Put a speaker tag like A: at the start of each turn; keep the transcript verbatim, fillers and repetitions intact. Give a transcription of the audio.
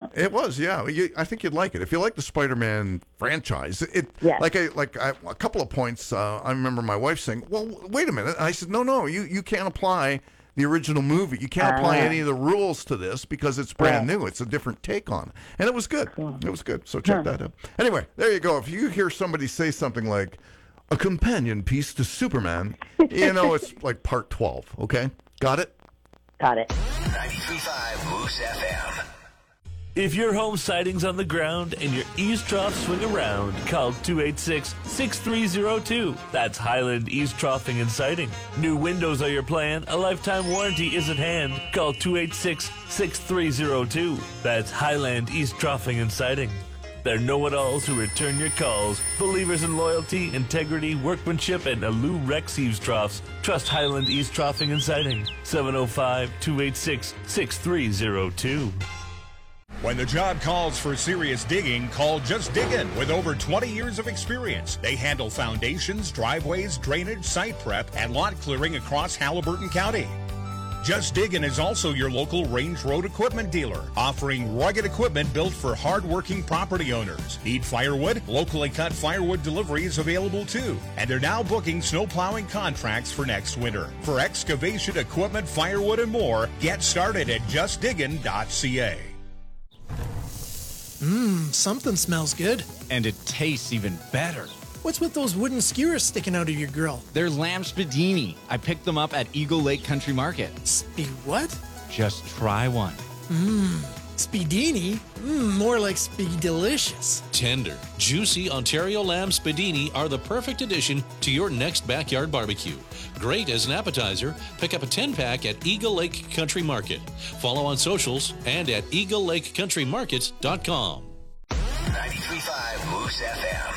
A: It was, yeah. You, I think you'd like it if you like the Spider-Man franchise. It,
B: Yes.
A: like, I, like I, a couple of points. Uh, I remember my wife saying, "Well, wait a minute." I said, "No, no, you, you can't apply the original movie. You can't apply
B: Ah.
A: any of the rules to this because it's brand
B: Right.
A: new. It's a different take on it." And it was good.
B: Cool.
A: It was good. So check
B: Huh.
A: that out. Anyway, there you go. If you hear somebody say something like a companion piece to Superman, you know it's like part twelve. Okay, got it?
B: Got it.
C: ninety-three point five Moose F M.
D: If your home siding's on the ground and your eaves troughs swing around, call two eight six, six three zero two. That's Highland Eaves Troughing and Siding. New windows are your plan. A lifetime warranty is at hand. Call two eight six, six three zero two. That's Highland Eaves Troughing and Siding. They're know-it-alls who return your calls. Believers in loyalty, integrity, workmanship, and Alou Rex Eaves Troughs. Trust Highland Eaves Troughing and Siding. seven oh five, two eight six, six three zero two.
E: When the job calls for serious digging, call Just Diggin' with over twenty years of experience. They handle foundations, driveways, drainage, site prep, and lot clearing across Halliburton County. Just Diggin' is also your local Range Road equipment dealer, offering rugged equipment built for hard-working property owners. Need firewood? Locally cut firewood delivery is available too. And they're now booking snow plowing contracts for next winter. For excavation, equipment, firewood, and more, get started at just diggin dot c a.
F: Mmm, something smells good.
G: And it tastes even better.
F: What's with those wooden skewers sticking out of your grill?
G: They're lamb spadini. I picked them up at Eagle Lake Country Market.
F: Spe what?
G: Just try one.
F: Mmm, speedini? Mmm, more like speed-delicious.
H: Tender, juicy Ontario lamb spadini are the perfect addition to your next backyard barbecue. Great as an appetizer. Pick up a ten-pack at Eagle Lake Country Market. Follow on socials and at eagle lake country markets dot com.
C: ninety-three point five Moose F M.